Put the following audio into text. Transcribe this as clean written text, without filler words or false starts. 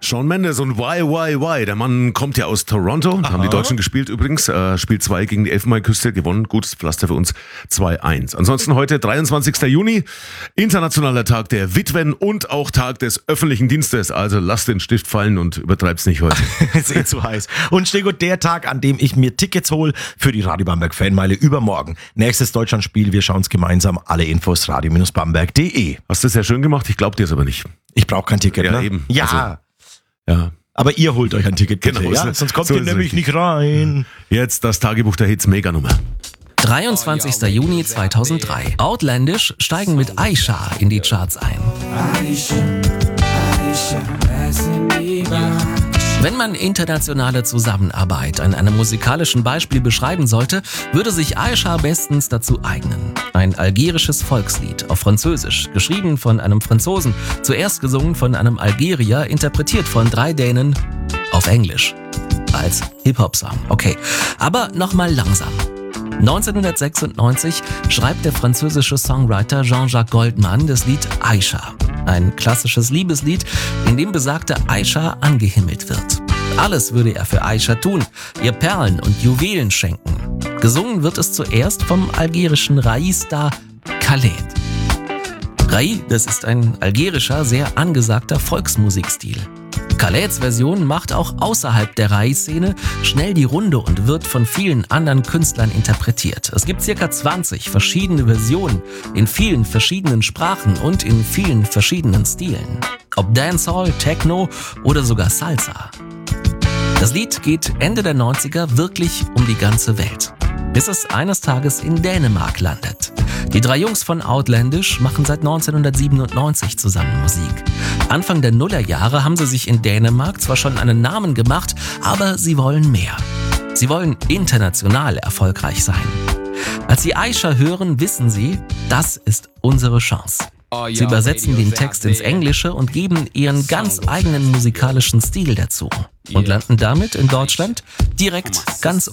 Shawn Mendes und Why. Der Mann kommt ja aus Toronto, haben die Deutschen gespielt übrigens. Spiel 2 gegen die Elfenbeinküste, gewonnen. Gutes Pflaster für uns, 2-1. Ansonsten heute 23. Juni, internationaler Tag der Witwen und auch Tag des öffentlichen Dienstes. Also lass den Stift fallen und übertreib's nicht heute. Ist eh zu heiß. Und Stego, der Tag, an dem ich mir Tickets hole für die Radio Bamberg Fanmeile übermorgen. Nächstes Deutschlandspiel, wir schauen es gemeinsam. Alle Infos radio-bamberg.de. Hast du sehr schön gemacht, ich glaub dir es aber nicht. Ich brauche kein Ticket, Ja, ne? eben. Ja. Also, ja. Aber ihr holt euch ein Ticket, bitte, Genau, ja? Sonst kommt so ihr ist es nämlich richtig. nicht rein. Jetzt das Tagebuch der Hits Meganummer. 23. Juni 2003. Outlandish steigen mit Aisha in die Charts ein. Wenn man internationale Zusammenarbeit an einem musikalischen Beispiel beschreiben sollte, würde sich Aisha bestens dazu eignen. Ein algerisches Volkslied auf Französisch, geschrieben von einem Franzosen, zuerst gesungen von einem Algerier, interpretiert von 3 Dänen auf Englisch. Als Hip-Hop-Song, okay. Aber nochmal langsam. 1996 schreibt der französische Songwriter Jean-Jacques Goldman das Lied Aisha. Ein klassisches Liebeslied, in dem besagte Aisha angehimmelt wird. Alles würde er für Aisha tun, ihr Perlen und Juwelen schenken. Gesungen wird es zuerst vom algerischen Rai-Star Khaled. Rai, das ist ein algerischer, sehr angesagter Volksmusikstil. Khaleds Version macht auch außerhalb der Rai-Szene schnell die Runde und wird von vielen anderen Künstlern interpretiert. Es gibt ca. 20 verschiedene Versionen in vielen verschiedenen Sprachen und in vielen verschiedenen Stilen. Ob Dancehall, Techno oder sogar Salsa. Das Lied geht Ende der 90er wirklich um die ganze Welt, bis es eines Tages in Dänemark landet. Die 3 Jungs von Outlandish machen seit 1997 zusammen Musik. Anfang der Nullerjahre haben sie sich in Dänemark zwar schon einen Namen gemacht, aber sie wollen mehr. Sie wollen international erfolgreich sein. Als sie Aisha hören, wissen sie, das ist unsere Chance. Sie übersetzen den Text ins Englische und geben ihren ganz eigenen musikalischen Stil dazu und landen damit in Deutschland direkt ganz